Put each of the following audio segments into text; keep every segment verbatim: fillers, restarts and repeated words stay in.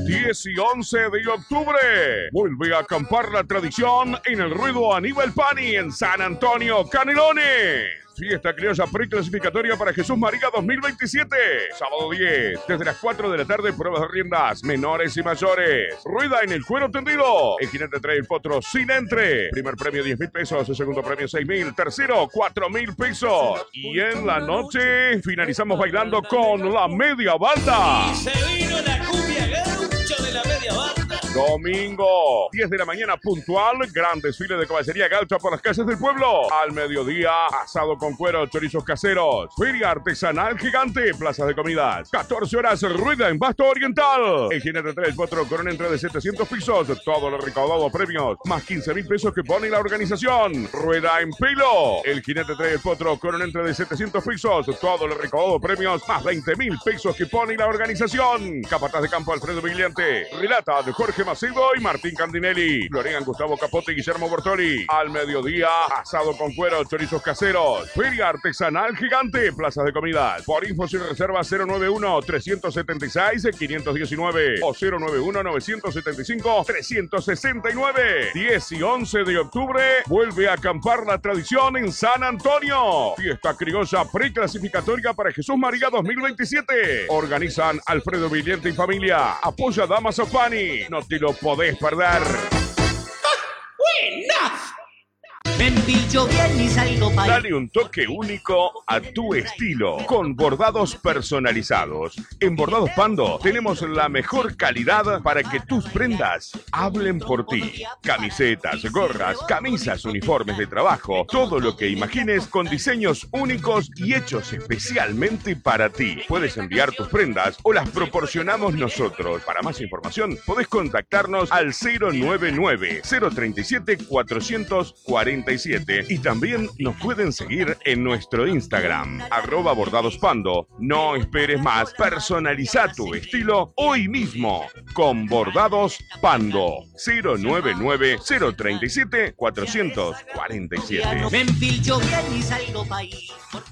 diez y once de octubre. Vuelve a acampar la tradición en el Ruedo Aníbal Pani en San Antonio, Canelones. Fiesta criolla preclasificatoria para Jesús María dos mil veintisiete. Sábado diez, desde las cuatro de la tarde, pruebas de riendas, menores y mayores. Rueda en el cuero tendido. El jinete trae el potro sin entre. Primer premio diez mil pesos, el segundo premio seis mil, tercero cuatro mil pesos. Y en la noche finalizamos bailando con la media banda. Y se vino la cumbia gaucho de la media banda. Domingo, diez de la mañana puntual, gran desfile de caballería gaucha por las calles del pueblo. Al mediodía, asado con cuero, chorizos caseros. Feria artesanal gigante, plazas de comidas. catorce horas, rueda en Basto Oriental. El jinete trae el potro con una entrada de setecientos pesos. Todo lo recaudado premios, más quince mil pesos que pone la organización. Rueda en pelo. El jinete trae el potro con una entrada de setecientos pesos. Todo lo recaudado premios, más veinte mil pesos que pone la organización. Capataz de campo Alfredo Vigliante. Relata de Jorge Macedo y Martín Candinelli. Florean Gustavo Capote y Guillermo Bortoli. Al mediodía, asado con cuero, chorizos caseros. Feria artesanal gigante, plazas de comidas. Por infos y reservas cero nueve uno, tres siete seis, cinco uno nueve o cero nueve uno, nueve siete cinco, tres seis nueve. diez y once de octubre vuelve a acampar la tradición en San Antonio. Fiesta criolla preclasificatoria para Jesús María dos mil veintisiete. Organizan Alfredo Vigliente y familia. Apoya Damaso Pani. No te lo podés perder. ¡Buena! Me empilcho bien y salgo para... Dale un toque único a tu estilo con bordados personalizados. En Bordados Pando tenemos la mejor calidad para que tus prendas hablen por ti. Camisetas, gorras, camisas, uniformes de trabajo, todo lo que imagines con diseños únicos y hechos especialmente para ti. Puedes enviar tus prendas o las proporcionamos nosotros. Para más información podés contactarnos al cero nueve nueve, cero tres siete, cuatro cuatro siete y también nos pueden seguir en nuestro Instagram, arroba bordadospando. No esperes más, personaliza tu estilo hoy mismo con Bordados Pando. cero nueve nueve, cero tres siete, cuatro cuatro siete. Me empilcho bien y salgo para ahí.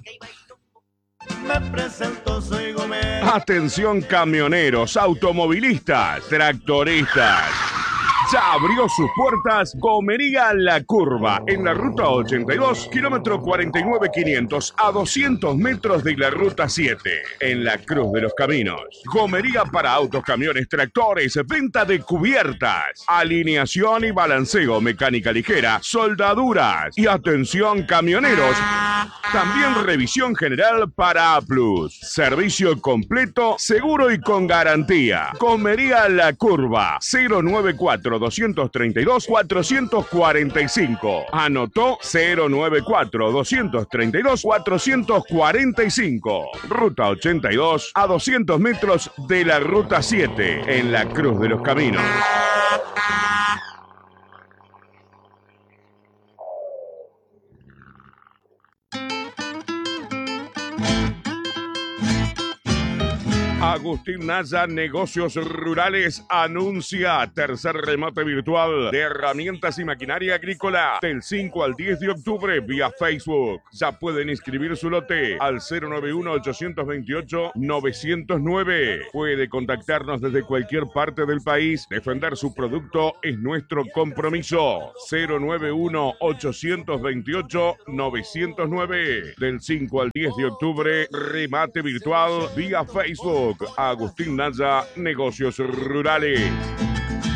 Me presento, soy Gómez. Atención camioneros, automovilistas, tractoristas. Ya abrió sus puertas Gomería La Curva, en la ruta ochenta y dos, kilómetro cuarenta y nueve quinientos, a doscientos metros de la ruta siete, en la Cruz de los Caminos. Gomería para autos, camiones, tractores, venta de cubiertas, alineación y balanceo, mecánica ligera, soldaduras y atención camioneros. También revisión general para A plus. Servicio completo, seguro y con garantía. Gomería La Curva, cero nueve cuatro, dos tres dos, cuatro cuatro cinco. Anotó cero nueve cuatro, dos tres dos, cuatro cuatro cinco. Ruta ochenta y dos, a doscientos metros de la ruta siete, en la Cruz de los Caminos. Agustín Naya Negocios Rurales anuncia tercer remate virtual de herramientas y maquinaria agrícola del cinco al diez de octubre vía Facebook. Ya pueden inscribir su lote al cero nueve uno, ocho dos ocho, nueve cero nueve. Puede contactarnos desde cualquier parte del país. Defender su producto es nuestro compromiso. cero nueve uno, ocho dos ocho, nueve cero nueve. Del cinco al diez de octubre, remate virtual vía Facebook. Agustín Naya Negocios Rurales.